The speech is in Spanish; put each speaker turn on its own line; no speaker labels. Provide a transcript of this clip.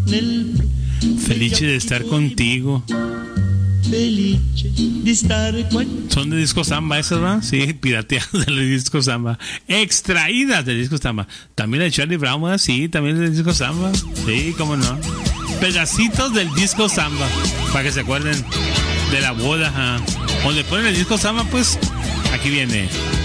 Felice de estar contigo. Son de Disco Samba esas, ¿verdad? Sí, pirateadas del Disco Samba. Extraídas del Disco Samba. También de Charlie Brown, ¿verdad? Sí, también del Disco Samba. Sí, cómo no. Pedacitos del Disco Samba. Para que se acuerden de la boda. Donde ponen el Disco Samba, pues aquí viene.